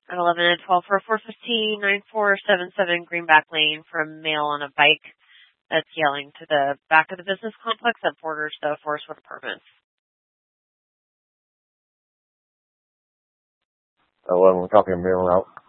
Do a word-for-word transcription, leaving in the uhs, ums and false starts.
At eleven and twelve for four fifteen, nine four seven seven Greenback Lane from male on a bike that's yelling to the back of the business complex that borders the Forestwood Apartments. eleven, copy a mail route.